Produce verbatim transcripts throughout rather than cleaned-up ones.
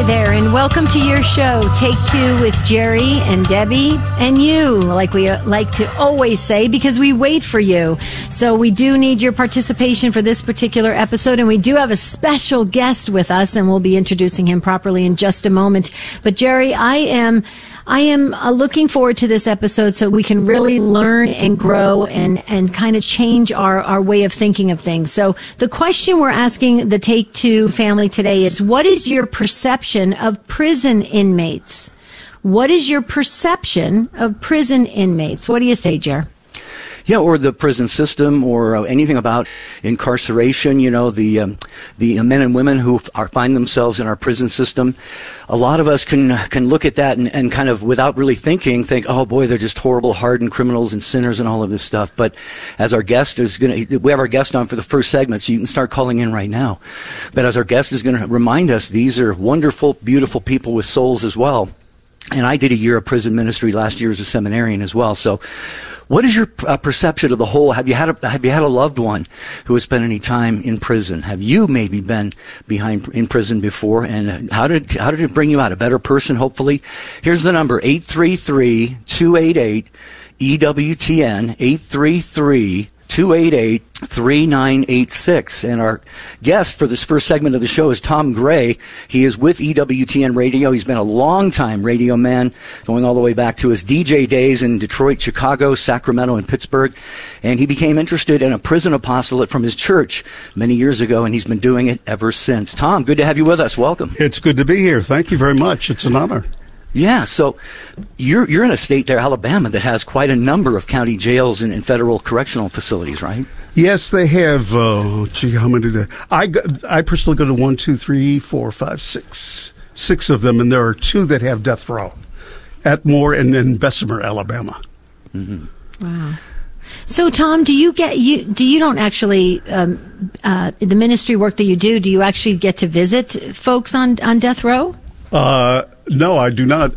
Hi there, and welcome to your show, Take Two with Jerry and Debbie and you, like we like to always say, because we wait for you. So we do need your participation for this particular episode, and we do have a special guest with us, and we'll be introducing him properly in just a moment. But Jerry, I am... I am uh, looking forward to this episode so we can really learn and grow and, and kind of change our, our way of thinking of things. So the question we're asking the Take Two family today is, what is your perception of prison inmates? What is your perception of prison inmates? What do you say, Jer? Yeah, or the prison system, or uh, anything about incarceration. You know, the um, the men and women who are, find themselves in our prison system. A lot of us can can look at that and, and kind of, without really thinking, think, oh boy, they're just horrible, hardened criminals and sinners and all of this stuff. But as our guest is going to, we have our guest on for the first segment, so you can start calling in right now. But as our guest is going to remind us, these are wonderful, beautiful people with souls as well. And I did a year of prison ministry last year as a seminarian as well. So what is your uh, perception of the whole? Have you had a, have you had a loved one who has spent any time in prison? Have you maybe been behind in prison before? And how did how did it bring you out? A better person, hopefully? Here's the number, eight three three, two eight eight, E W T N, eight three three, two eight eight, three nine eight six. And our guest for this first segment of the show is Tom Gray. He is with E W T N Radio. He's been a long-time radio man, going all the way back to his D J days in Detroit, Chicago, Sacramento, and Pittsburgh. And he became interested in a prison apostolate from his church many years ago, and he's been doing it ever since. Tom, good to have you with us. Welcome. It's good to be here. Thank you very much. It's an honor. Yeah, so you're you're in a state there, Alabama, that has quite a number of county jails and, and federal correctional facilities, right? Yes, they have. Uh, gee, how many? Do I go, I personally go to one, two, three, four, five, six, six of them, and there are two that have death row, Atmore and in Bessemer, Alabama. Mm-hmm. Wow. So, Tom, do you get you do you don't actually um, uh, the ministry work that you do? Do you actually get to visit folks on on death row? Uh, no, I do not.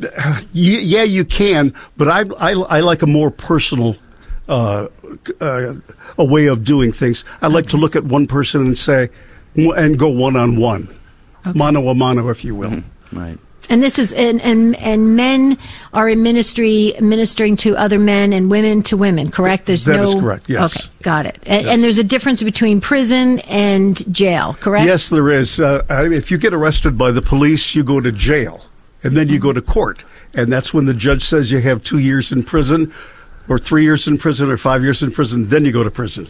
Yeah, you can, but I, I, I like a more personal uh, uh, a way of doing things. I like to look at one person and say, and go one on one, mano a mano, if you will. Mm-hmm. Right. And this is and, and and men are in ministry ministering to other men and women to women, correct? There's that no is correct. Yes. Okay, got it. And, yes. and there's a difference between prison and jail, correct? Yes, there is. Uh, if you get arrested by the police, you go to jail, and then you go to court, and that's when the judge says you have two years in prison, or three years in prison, or five years in prison. Then you go to prison.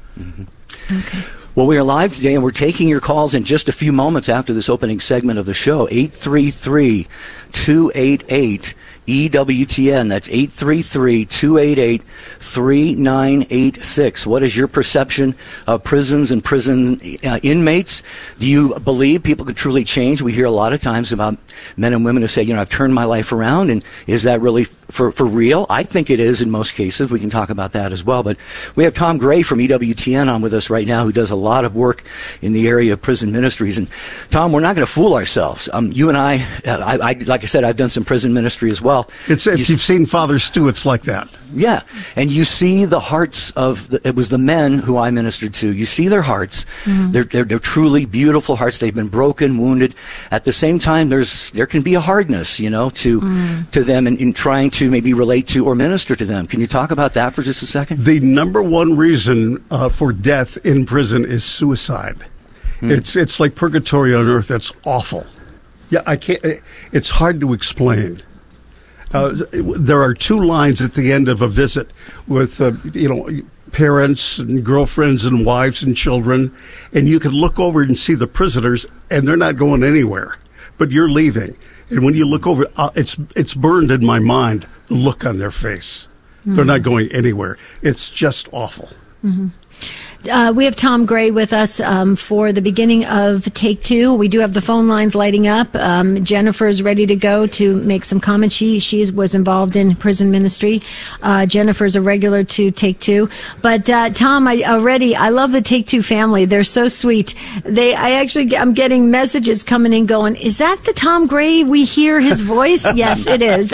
Mm-hmm. Okay. Well, we are live today, and we're taking your calls in just a few moments after this opening segment of the show. eight three three, two eight eight, E W T N. That's eight three three, two eight eight, three nine eight six. What is your perception of prisons and prison uh, inmates? Do you believe people can truly change? We hear a lot of times about men and women who say, you know, I've turned my life around, and is that really for, for real? I think it is in most cases. We can talk about that as well. But we have Tom Gray from E W T N on with us right now, who does a lot of work in the area of prison ministries. And Tom, we're not going to fool ourselves. Um, you and I, I, I, like I said, I've done some prison ministry as well. It's if you, you've seen Father Stu, it's like that. Yeah, and you see the hearts of the, it was the men who I ministered to. You see their hearts. Mm-hmm. They're, they're they're truly beautiful hearts. They've been broken, wounded. At the same time, there's there can be a hardness, you know, to mm. to them in, in trying to maybe relate to or minister to them. Can you talk about that for just a second? The number one reason uh, for death in prison is suicide. Mm. It's it's like purgatory on earth. That's awful. Yeah, I can't. It's hard to explain. Uh, there are two lines at the end of a visit with, uh, you know, parents and girlfriends and wives and children, and you can look over and see the prisoners, and they're not going anywhere, but you're leaving. And when you look over, uh, it's it's burned in my mind, the look on their face. Mm-hmm. They're not going anywhere. It's just awful. Mm-hmm. Uh, we have Tom Gray with us um, for the beginning of Take Two. We do have the phone lines lighting up. Um, Jennifer is ready to go to make some comments. She she was involved in prison ministry. Uh, Jennifer is a regular to Take Two. But uh, Tom, I already I love the Take Two family. They're so sweet. They I actually I'm getting messages coming in going, is that the Tom Gray we hear his voice? Yes, it is.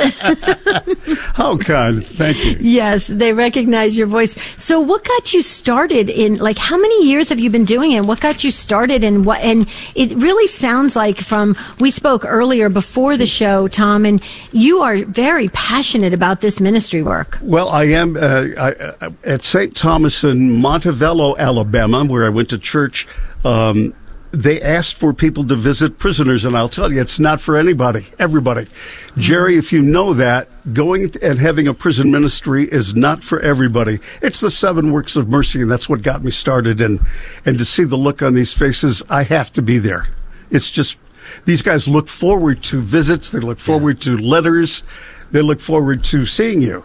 How kind. Thank you. Yes, they recognize your voice. So what got you started in like, how many years have you been doing it? What got you started? And what, and it really sounds like from, we spoke earlier before the show, Tom, and you are very passionate about this ministry work. Well, I am uh, I, uh, at Saint Thomas in Montevallo, Alabama, where I went to church. Um, they asked for people to visit prisoners, and I'll tell you, it's not for anybody, everybody. Jerry, if you know that, going and having a prison ministry is not for everybody. It's the seven works of mercy, and that's what got me started. And, and to see the look on these faces, I have to be there. It's just, these guys look forward to visits. They look forward to letters. They look forward to seeing you.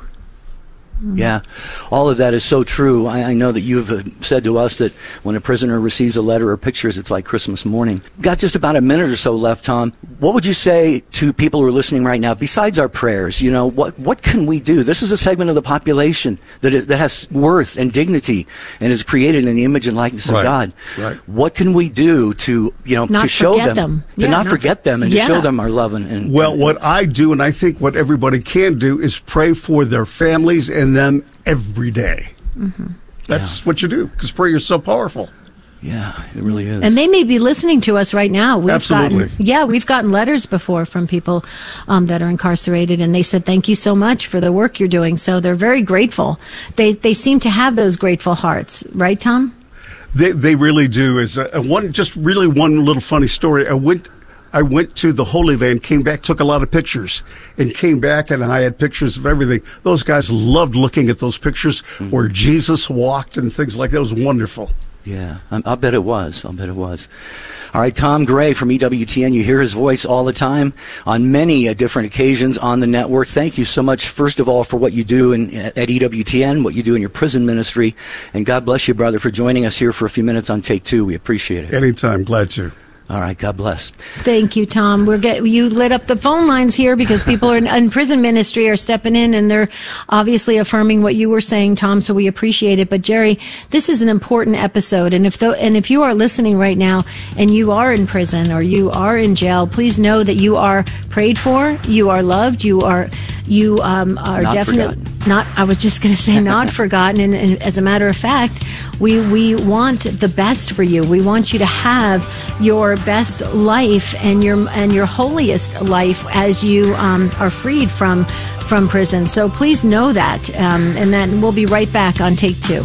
Yeah, all of that is so true. I, I know that you've uh, said to us that when a prisoner receives a letter or pictures, it's like Christmas morning. Got just about a minute or so left, Tom. What would you say to people who are listening right now, besides our prayers? You know, what what can we do? This is a segment of the population that is, that has worth and dignity and is created in the image and likeness right. of God. Right. What can we do to, you know, not to show them, them. to Yeah, not, not forget them and yeah. to show them our love? And, and Well, and, what I do, and I think what everybody can do, is pray for their families and them every day. Mm-hmm. That's yeah. what you do, because prayer is so powerful. Yeah, it really is. And they may be listening to us right now. We've Absolutely. Gotten, yeah, we've gotten letters before from people um, that are incarcerated, and they said, thank you so much for the work you're doing. So they're very grateful. They they seem to have those grateful hearts. Right, Tom? They they really do. Is uh, one just really one little funny story. I went I went to the Holy Land, came back, took a lot of pictures, and came back, and I had pictures of everything. Those guys loved looking at those pictures mm-hmm. where Jesus walked and things like that. It was wonderful. Yeah, I'll bet it was. I'll bet it was. All right, Tom Gray from E W T N. You hear his voice all the time on many uh, different occasions on the network. Thank you so much, first of all, for what you do in, at E W T N, what you do in your prison ministry. And God bless you, brother, for joining us here for a few minutes on Take Two. We appreciate it. Anytime. Glad to. All right, God bless. Thank you, Tom. We're get, you lit up the phone lines here because people are in, in prison ministry are stepping in, and they're obviously affirming what you were saying, Tom, so we appreciate it. But, Jerry, this is an important episode, and if the, and if you are listening right now and you are in prison or you are in jail, please know that you are prayed for, you are loved, you are you um, are not definitely forgotten. not, I was just going to say not forgotten, and, and as a matter of fact, we, we want the best for you. We want you to have your best life and your and your holiest life as you um, are freed from from prison. So please know that, um, and then we'll be right back on Take Two.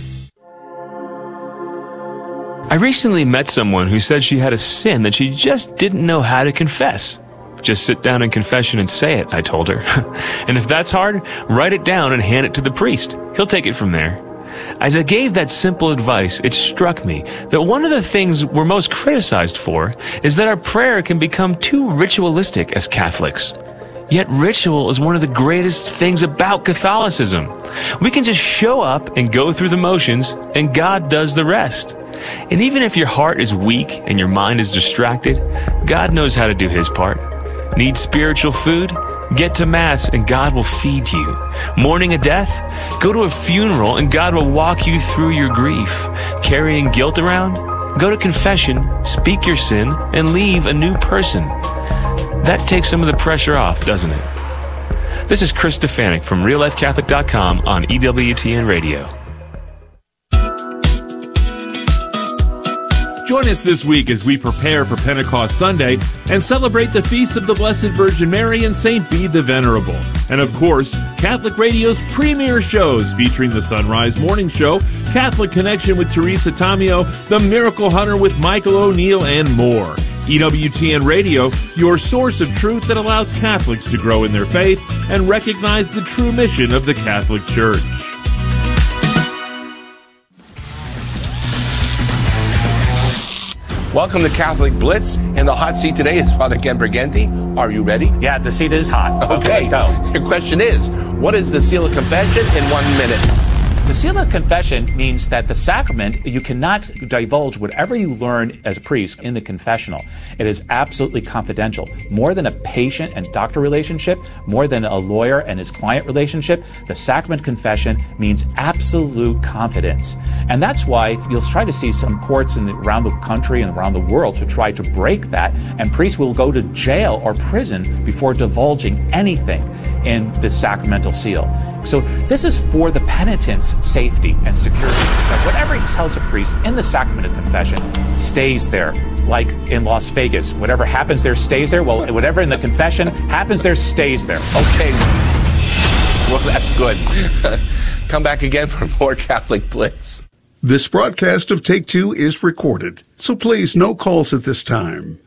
I recently met someone who said she had a sin that she just didn't know how to confess. Just sit down in confession and say it, I told her. And if that's hard, write it down and hand it to the priest. He'll take it from there. As I gave that simple advice, it struck me that one of the things we're most criticized for is that our prayer can become too ritualistic as Catholics. Yet ritual is one of the greatest things about Catholicism. We can just show up and go through the motions, and God does the rest. And even if your heart is weak and your mind is distracted, God knows how to do His part. Need spiritual food? Get to Mass and God will feed you. Mourning a death? Go to a funeral and God will walk you through your grief. Carrying guilt around? Go to confession, speak your sin, and leave a new person. That takes some of the pressure off, doesn't it? This is Chris Stefanik from real life catholic dot com on E W T N Radio. Join us this week as we prepare for Pentecost Sunday and celebrate the feasts of the Blessed Virgin Mary and Saint Bede the Venerable. And of course, Catholic Radio's premier shows featuring the Sunrise Morning Show, Catholic Connection with Teresa Tamio, The Miracle Hunter with Michael O'Neill, and more. E W T N Radio, your source of truth that allows Catholics to grow in their faith and recognize the true mission of the Catholic Church. Welcome to Catholic Blitz. In the hot seat today is Father Ken Briganti. Are you ready? Yeah, the seat is hot. Okay, okay, let's go. Your question is, what is the seal of confession in one minute? The seal of confession means that the sacrament, you cannot divulge whatever you learn as a priest in the confessional. It is absolutely confidential. More than a patient and doctor relationship, more than a lawyer and his client relationship, the sacrament confession means absolute confidence. And that's why you'll try to see some courts in the, around the country and around the world to try to break that, and priests will go to jail or prison before divulging anything. in the sacramental seal. So this is for the penitent's safety and security. That whatever he tells a priest in the sacrament of confession stays there. Like in Las Vegas, whatever happens there stays there. Well, whatever in the confession happens there stays there. Okay. Well, that's good. Come back again for more Catholic Blitz. This broadcast of Take Two is recorded, so please, no calls at this time.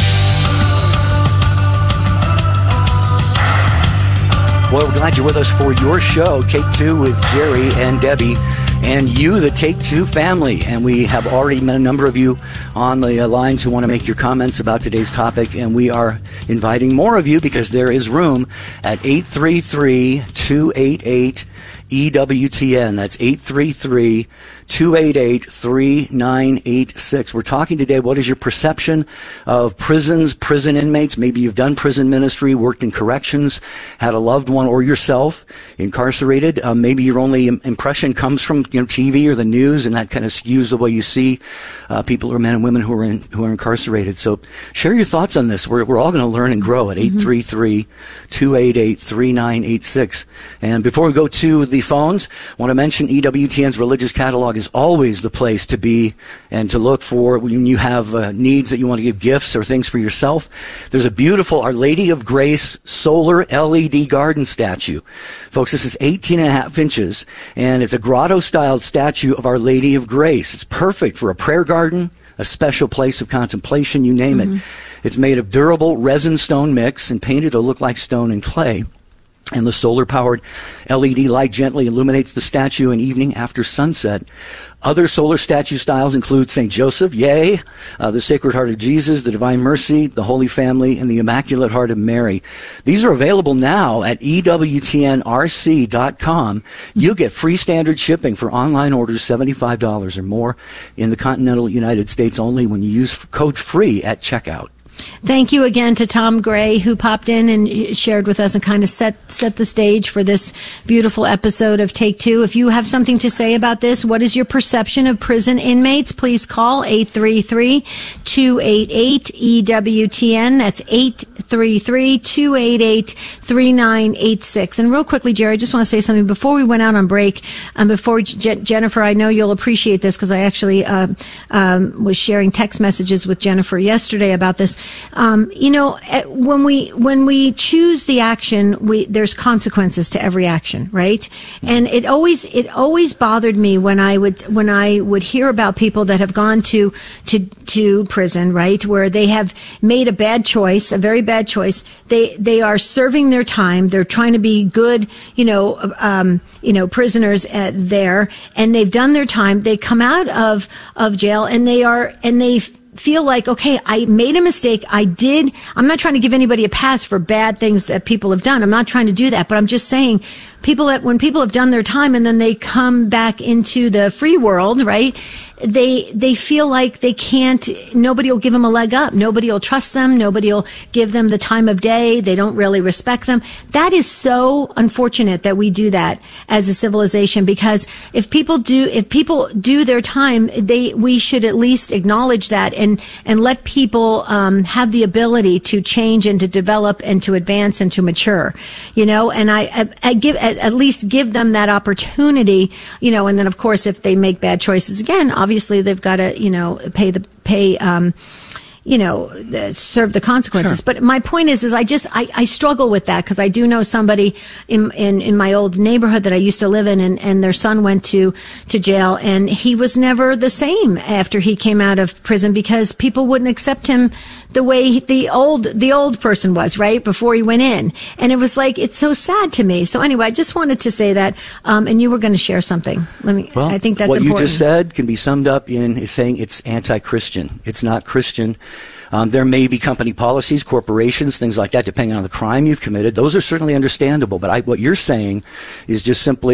Well, we're glad you're with us for your show, Take Two with Jerry and Debbie, and you, the Take Two family. And we have already met a number of you on the uh, lines who want to make your comments about today's topic, and we are inviting more of you because there is room at eight three three, two eight eight, E W T N. That's eight three three, two eight eight, three nine eight six. We're talking today, what is your perception of prisons, prison inmates? Maybe you've done prison ministry, worked in corrections, had a loved one or yourself incarcerated. Uh, maybe your only im- impression comes from you know T V or the news, and that kind of skews the way you see uh, people or men and women who are in, who are incarcerated. So share your thoughts on this. We're, we're all going to learn and grow at eight three three, two eight eight, three nine eight six. And before we go to the phones, I want to mention E W T N's religious catalog is always the place to be and to look for when you have uh, needs that you want to give gifts or things for yourself. There's a beautiful Our Lady of Grace solar L E D garden statue. Folks, this is eighteen and a half inches, and it's a grotto-styled statue of Our Lady of Grace. It's perfect for a prayer garden, a special place of contemplation, you name mm-hmm. it. It's made of durable resin stone mix and painted to look like stone and clay. And the solar-powered L E D light gently illuminates the statue in evening after sunset. Other solar statue styles include Saint Joseph, yay, uh, the Sacred Heart of Jesus, the Divine Mercy, the Holy Family, and the Immaculate Heart of Mary. These are available now at E W T N R C dot com. You'll get free standard shipping for online orders seventy-five dollars or more in the continental United States only when you use code FREE at checkout. Thank you again to Tom Gray, who popped in and shared with us and kind of set set the stage for this beautiful episode of Take Two. If you have something to say about this, what is your perception of prison inmates? Please call eight three three, two eight eight, E W T N. That's eight three three, two eight eight, three nine eight six. And real quickly, Jerry, I just want to say something. Before we went out on break, um, before Je- Jennifer, I know you'll appreciate this because I actually uh, um, was sharing text messages with Jennifer yesterday about this. Um, you know, when we when we choose the action, we there's consequences to every action, right? And it always it always bothered me when I would when I would hear about people that have gone to to to prison, right, where they have made a bad choice, a very bad choice. They they are serving their time. They're trying to be good, you know, um, you know, prisoners uh, there, and they've done their time. They come out of of jail, and they are and they. feel like, okay, I made a mistake. I did. I'm not trying to give anybody a pass for bad things that people have done. I'm not trying to do that, but I'm just saying people that when people have done their time and then they come back into the free world, right? They, they feel like they can't, nobody will give them a leg up. Nobody will trust them. Nobody will give them the time of day. They don't really respect them. That is so unfortunate that we do that as a civilization, because if people do, if people do their time, they, we should at least acknowledge that and, and let people, um, have the ability to change and to develop and to advance and to mature, you know, and I, I, I give, at, at least give them that opportunity, you know, and then of course, if they make bad choices again, obviously they've got to, you know, pay the, pay, um, you know, serve the consequences. Sure. But my point is, is I just, I, I struggle with that because I do know somebody in, in, in my old neighborhood that I used to live in, and, and their son went to, to jail, and he was never the same after he came out of prison because people wouldn't accept him the way the old, the old person was, right? Before he went in. And it was like, it's so sad to me. So anyway, I just wanted to say that, um, and you were going to share something. Let me, well, I think that's what important. What you just said can be summed up in saying it's anti-Christian. It's not Christian. Um, there may be company policies, corporations, things like that, depending on the crime you've committed. Those are certainly understandable. But I, what you're saying is just simply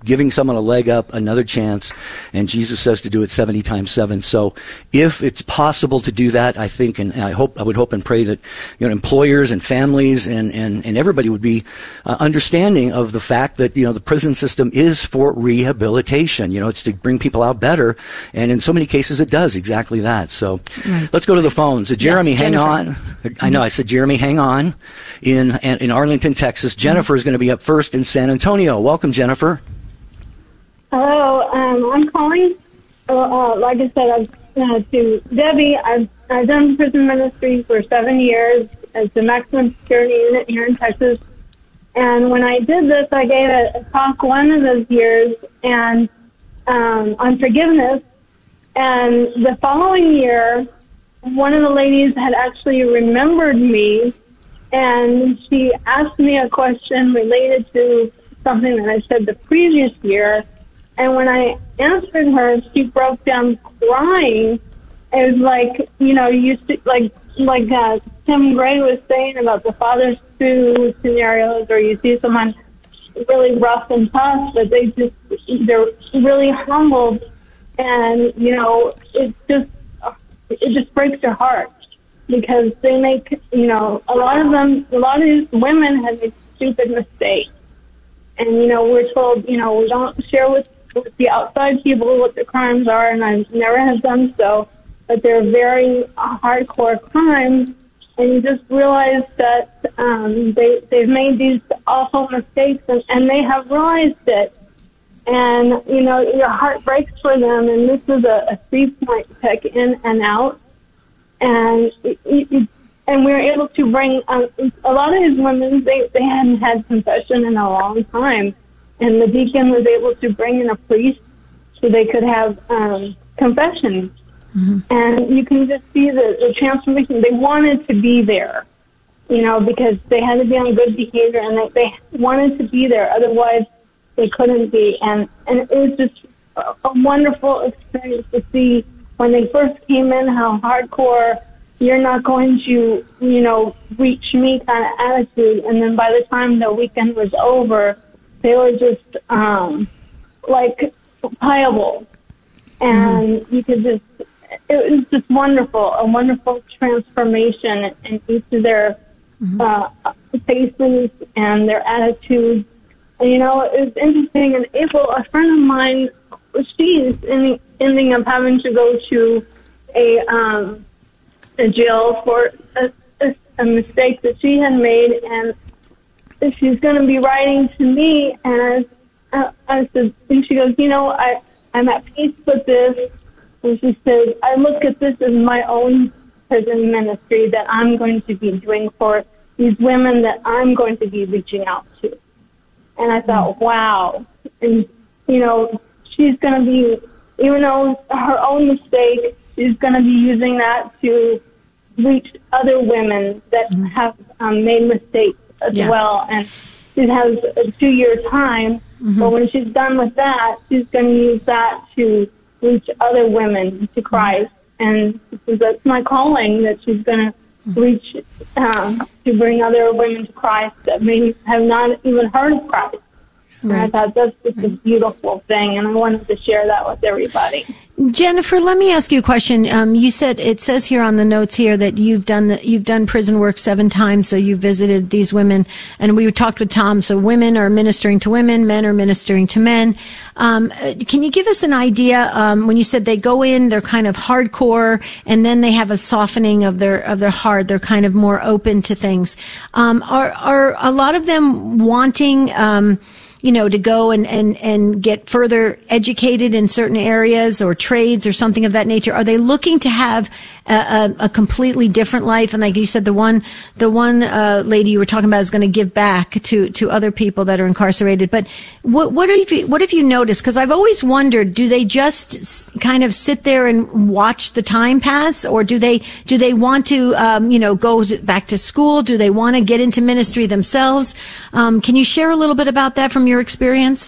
giving someone a leg up, another chance, and Jesus says to do it seventy times seven. So if it's possible to do that, I think, and I hope, I would hope and pray that, you know, employers and families and, and, and everybody would be uh, understanding of the fact that, you know, the prison system is for rehabilitation. You know, it's to bring people out better, and in so many cases it does exactly that. So right. Let's go to the phones. Uh, Jeremy, yes, hang on. Mm-hmm. I know, I said, Jeremy, hang on. In, in Arlington, Texas, Jennifer mm-hmm. is going to be up first in San Antonio. Welcome, Jennifer. Hello, um, I'm calling. Uh, uh, like I said, I've, uh, to Debbie, I've, I've done prison ministry for seven years as the maximum security unit here in Texas. And when I did this, I gave a, a talk one of those years and um, on forgiveness. And the following year, one of the ladies had actually remembered me, and she asked me a question related to something that I said the previous year. And when I answered her, she broke down crying. It was like, you know, you see, like like uh, Tim Gray was saying about the father's two scenarios, or you see someone really rough and tough, but they just they're really humbled, and you know, it just it just breaks your heart because they make, you know, a lot of them, a lot of these women have made stupid mistakes, and you know, we're told, you know, we don't share with with the outside people what the crimes are, and I never have done so, but they're very hardcore crimes, and you just realize that um, they, they've made these awful mistakes, and, and they have realized it, and, you know, your heart breaks for them, and this is a, a three-point check in and out, and it, it, and we were able to bring, um, a lot of these women, they, they hadn't had confession in a long time, and the deacon was able to bring in a priest so they could have um, confession. Mm-hmm. And you can just see the, the transformation. They wanted to be there, you know, because they had to be on good behavior, and they, they wanted to be there. Otherwise, they couldn't be. And, and it was just a, a wonderful experience to see when they first came in how hardcore, you're not going to, you know, reach me kind of attitude. And then by the time the weekend was over, they were just um, like pliable, and mm-hmm. you could just, it was just wonderful, a wonderful transformation in each of their mm-hmm. uh, faces and their attitudes. And, you know, it was interesting. In April, a friend of mine, she's ending, ending up having to go to a, um, a jail for a, a, a mistake that she had made, and she's going to be writing to me, and I, I said, and she goes, you know, I, I'm at peace with this. And she says, I look at this as my own prison ministry that I'm going to be doing for these women that I'm going to be reaching out to. And I thought, wow. And, you know, she's going to be, even though her own mistake, she's going to be using that to reach other women that mm-hmm. have um, made mistakes as yeah. well, and she has a two-year time, mm-hmm. but when she's done with that, she's going to use that to reach other women to Christ, and that's my calling, that she's going to reach, um, to bring other women to Christ that may have not even heard of Christ. Right. And I thought that's just right. a beautiful thing, and I wanted to share that with everybody. Jennifer, let me ask you a question. Um, you said, it says here on the notes here that you've done the, you've done prison work seven times, so you've visited these women, and we talked with Tom. So women are ministering to women, men are ministering to men. Um, can you give us an idea? Um, when you said they go in, they're kind of hardcore, and then they have a softening of their of their heart. They're kind of more open to things. Um, are are a lot of them wanting? Um, you know, to go and, and, and get further educated in certain areas or trades or something of that nature? Are they looking to have a, a, a completely different life? And like you said, the one, the one, uh, lady you were talking about is going to give back to, to other people that are incarcerated. But what, what have you, what have you noticed? Cause I've always wondered, do they just kind of sit there and watch the time pass? Or do they, do they want to, um, you know, go to, back to school? Do they want to get into ministry themselves? Um, can you share a little bit about that from your experience?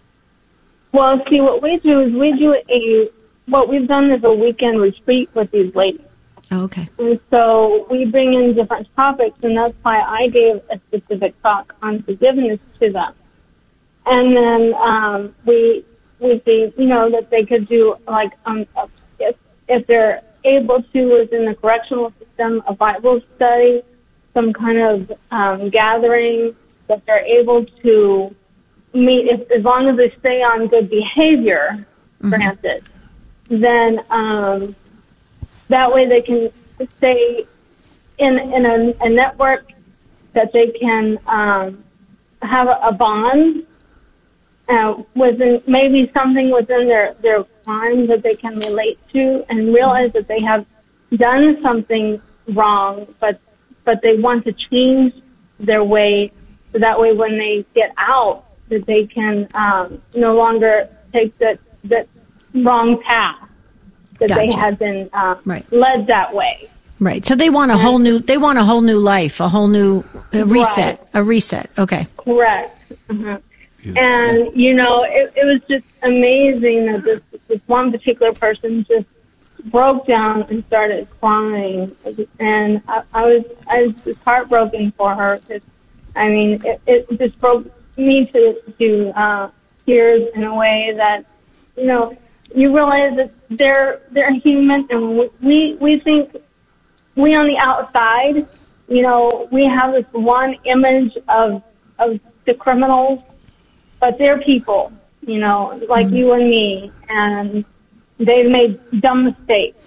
Well, see, what we do is we do a, what we've done is a weekend retreat with these ladies. Oh, okay. And so we bring in different topics, and that's why I gave a specific talk on forgiveness to them. and then um, we we see, you know, that they could do like um, if if they're able to within the correctional system, a Bible study, some kind of um, gathering, that they're able to meet, if, as long as they stay on good behavior, mm-hmm. granted, then um, that way they can stay in in a, a network that they can um, have a, a bond uh, within, maybe something within their, their crime that they can relate to and realize that they have done something wrong, but but they want to change their way, so that way when they get out, that they can um, no longer take that that wrong path, that Gotcha. they had been uh, right. led that way. Right. So they want a whole new. They want a whole new life, a whole new uh, reset, right. a reset. Okay. Correct. Uh-huh. And you know, it, it was just amazing that this this one particular person just broke down and started crying, and I, I was I was just heartbroken for her. Cause, I mean, it, it just broke me to to uh, tears in a way that, you know, you realize that they're they're human, and we we think we on the outside, you know, we have this one image of of the criminals, but they're people, you know, like mm-hmm. you and me, and they've made dumb mistakes,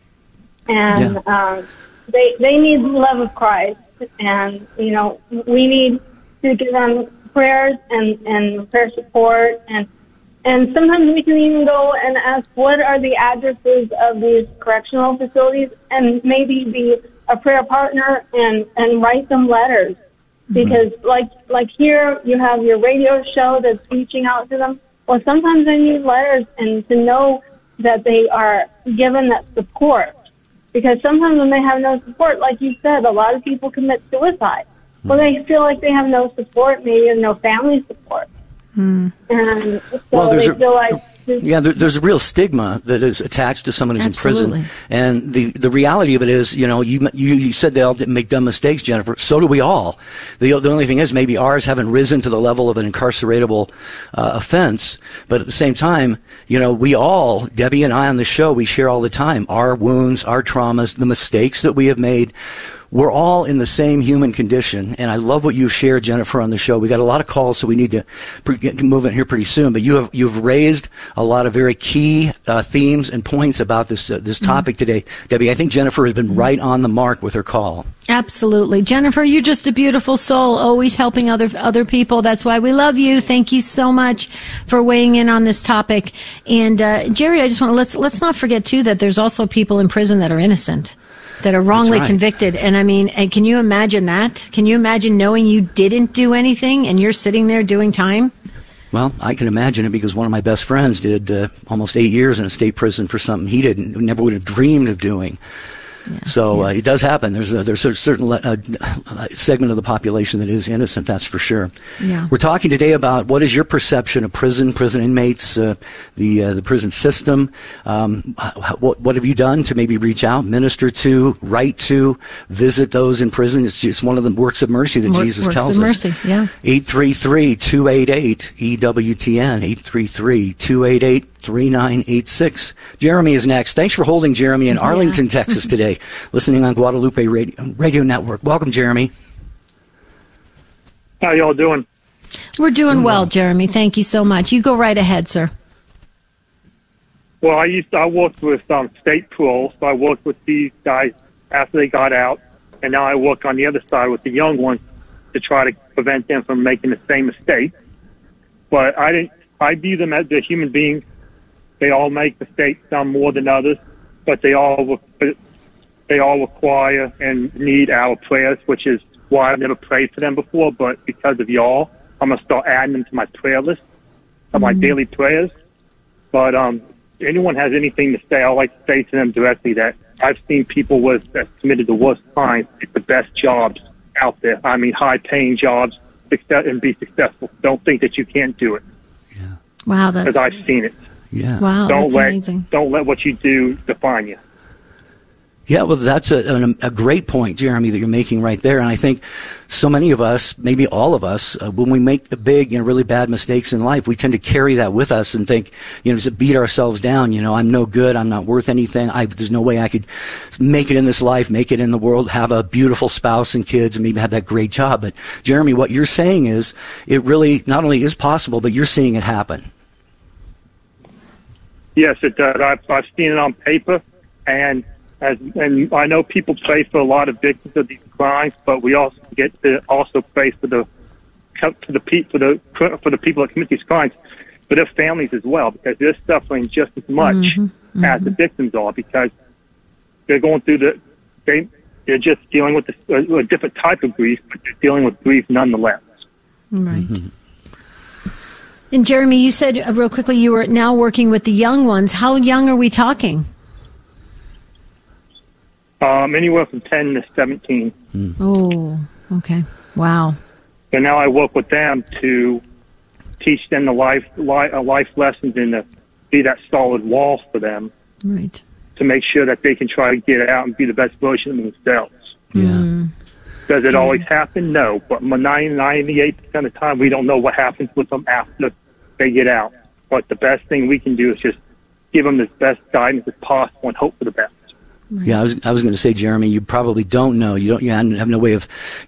and yeah. um, they they need the love of Christ, and you know, we need to give them prayers and and prayer support, and and sometimes we can even go and ask what are the addresses of these correctional facilities, and maybe be a prayer partner and and write them letters, because mm-hmm. like like here you have your radio show that's reaching out to them. Well, sometimes they need letters, and to know that they are given that support, because sometimes when they have no support, like you said, a lot of people commit suicide. Mm-hmm. Well, they feel like they have no support, maybe no family support. Mm. And so well, they a, feel like... Yeah, there, there's a real stigma that is attached to someone who's Absolutely. in prison. And the, the reality of it is, you know, you, you you said they all didn't make dumb mistakes, Jennifer. So do we all. The, the only thing is maybe ours haven't risen to the level of an incarceratable uh, offense. But at the same time, you know, we all, Debbie and I on the show, we share all the time our wounds, our traumas, the mistakes that we have made. We're all in the same human condition, and I love what you've shared, Jennifer, on the show. We got a lot of calls, so we need to pre- get moving here pretty soon. But you have you've raised a lot of very key uh, themes and points about this uh, this topic mm-hmm. today, Debbie. I think Jennifer has been mm-hmm. right on the mark with her call. Absolutely, Jennifer, you're just a beautiful soul, always helping other other people. That's why we love you. Thank you so much for weighing in on this topic. And uh, Jerry, I just want to let's let's not forget too that there's also people in prison that are innocent, that are wrongly right. convicted. And I mean, and can you imagine that? Can you imagine knowing you didn't do anything and you're sitting there doing time? Well, I can imagine it, because one of my best friends did uh, almost eight years in a state prison for something he didn't, never would have dreamed of doing. Yeah, so yeah. Uh, it does happen. There's a, there's a certain uh, segment of the population that is innocent, that's for sure. Yeah. We're talking today about what is your perception of prison, prison inmates, uh, the uh, the prison system. Um, what what have you done to maybe reach out, minister to, write to, visit those in prison? It's just one of the works of mercy that Work, Jesus works tells of us. Mercy, yeah. eight three three, two eight eight, E W T N, eight three three, two eight eight, three nine eight six. Jeremy is next. Thanks for holding, Jeremy, in Arlington, yeah. Texas today, listening on Guadalupe Radio, Radio Network. Welcome, Jeremy. How y'all doing? We're doing well, Jeremy. Thank you so much. You go right ahead, sir. Well, I used to, I worked with um, state parole, so I worked with these guys after they got out, and now I work on the other side with the young ones to try to prevent them from making the same mistake. But I didn't. I view them as the human beings. They all make mistakes, some more than others, but they all they all require and need our prayers, which is why I've never prayed for them before. But because of y'all, I'm gonna start adding them to my prayer list, of my mm-hmm. daily prayers. But um, if anyone has anything to say, I like to say to them directly that I've seen people with that committed the worst crimes get the best jobs out there. I mean, high-paying jobs, success, and be successful. Don't think that you can't do it. Yeah. Wow, that's because I've seen it. Yeah. Wow, don't that's let, amazing. Don't let what you do define you. Yeah, well, that's a, a, a great point, Jeremy, that you're making right there. And I think so many of us, maybe all of us, uh, when we make big and really bad mistakes in life, we tend to carry that with us and think, you know, just beat ourselves down. You know, I'm no good. I'm not worth anything. I, there's no way I could make it in this life, make it in the world, have a beautiful spouse and kids, and maybe have that great job. But, Jeremy, what you're saying is it really not only is possible, but you're seeing it happen. Yes, it does. I've, I've seen it on paper, and As, and I know people pray for a lot of victims of these crimes, but we also get to also pray for the for the for the for the people that commit these crimes, for their families as well, because they're suffering just as much mm-hmm, mm-hmm. as the victims are, because they're going through the they they're just dealing with a, a different type of grief, but they're dealing with grief nonetheless. Right. Mm-hmm. And Jeremy, you said uh, real quickly you were now working with the young ones. How young are we talking? Um, anywhere from ten to seventeen. Mm. Oh, okay. Wow. So now I work with them to teach them the life, life, life lessons and to be that solid wall for them. Right. To make sure that they can try to get out and be the best version of themselves. Yeah. Mm. Does it yeah. always happen? No. But ninety-eight percent of the time, we don't know what happens with them after they get out. But the best thing we can do is just give them the best guidance as possible and hope for the best. Yeah, I was I was going to say, Jeremy, you probably don't know. You don't. You have no way of